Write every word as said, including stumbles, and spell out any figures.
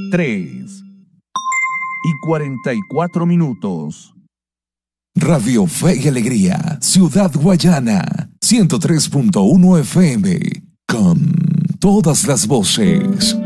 tres y cuarenta y cuatro minutos. Radio Fe y Alegría, Ciudad Guayana, ciento tres punto uno F M, con todas las voces.